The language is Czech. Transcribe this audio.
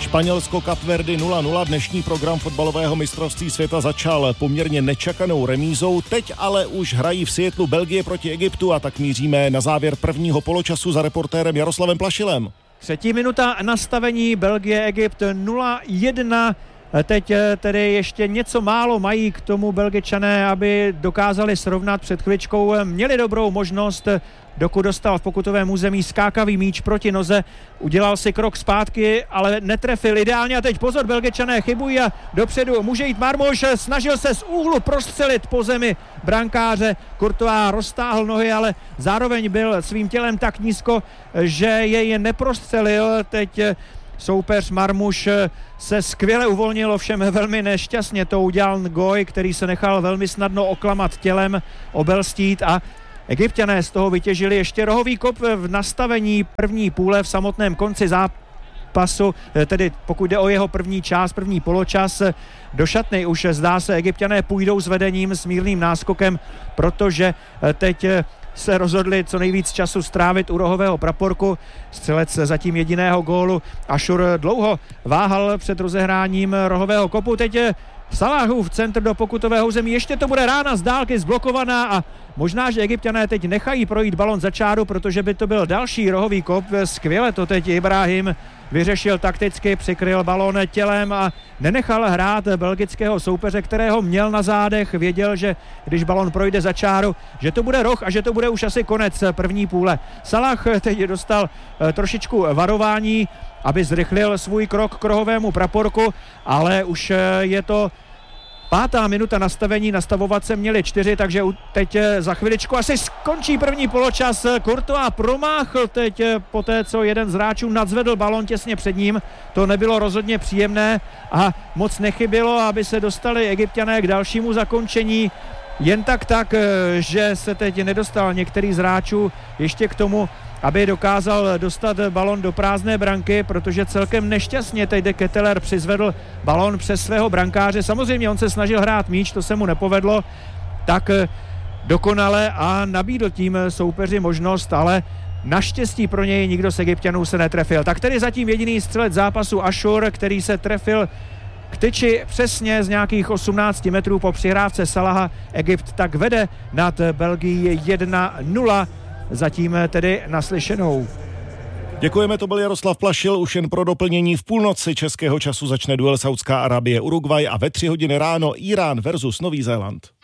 Španělsko Kapverdy 0-0. Dnešní program fotbalového mistrovství světa začal poměrně nečekanou remízou. Teď ale už hrají v Seattlu Belgie proti Egyptu a tak míříme na závěr prvního poločasu za reportérem Jaroslavem Plašilem. 3. minuta nastavení Belgie-Egypt 0-1. Teď tedy ještě něco málo mají k tomu Belgičané, aby dokázali srovnat. Před chvíličkou měli dobrou možnost, dokud dostal v pokutovém území skákavý míč proti noze, udělal si krok zpátky, ale netrefil ideálně a teď pozor, Belgičané chybují a dopředu může jít Marmouš, snažil se z úhlu prostřelit po zemi brankáře, Courtois roztáhl nohy, ale zároveň byl svým tělem tak nízko, že jej neprostřelil. Teď soupeř Marmuš se skvěle uvolnil, ovšem velmi nešťastně to udělal Ngoj, který se nechal velmi snadno oklamat tělem, obelstít a Egypťané z toho vytěžili ještě rohový kop v nastavení první půle v samotném konci zápasu, tedy pokud jde o jeho první část, první poločas. Do šatny už zdá se Egypťané půjdou s vedením, s mírným náskokem, protože teď se rozhodli co nejvíc času strávit u rohového praporku. Střelec zatím jediného gólu Ašur dlouho váhal před rozehráním rohového kopu. Teď Salahův centr do pokutového území, ještě to bude rána z dálky zblokovaná a možná, že Egypťané teď nechají projít balon za čáru, protože by to byl další rohový kop. Skvěle to teď Ibrahim vyřešil takticky, přikryl balón tělem a nenechal hrát belgického soupeře, kterého měl na zádech. Věděl, že když balon projde za čáru, že to bude roh a že to bude už asi konec první půle. Salah teď dostal trošičku varování, aby zrychlil svůj krok k rohovému praporku, ale už je to 5. minuta nastavení, nastavovat se měli 4, takže teď za chviličku asi skončí první poločas. Courtois promáchl teď po té, co jeden z hráčů nadzvedl balon těsně před ním. To nebylo rozhodně příjemné a moc nechybělo, aby se dostali Egypťané k dalšímu zakončení. Jen tak, že se teď nedostal některý z hráčů ještě k tomu, aby dokázal dostat balon do prázdné branky, protože celkem nešťastně teď De Ketelaere přizvedl balon přes svého brankáře. Samozřejmě on se snažil hrát míč, to se mu nepovedlo tak dokonale a nabídl tím soupeři možnost, ale naštěstí pro něj nikdo z Egypťanů se netrefil. Tak tedy zatím jediný střelec zápasu Ašur, který se trefil k tyči přesně z nějakých 18 metrů po přihrávce Salaha. Egypt tak vede nad Belgií 1-0. Zatím tedy naslyšenou. Děkujeme, to byl Jaroslav Plašil. Už jen pro doplnění, v půlnoci českého času začne duel Saudská Arábie Uruguay a ve 3 hodiny ráno Irán versus Nový Zéland.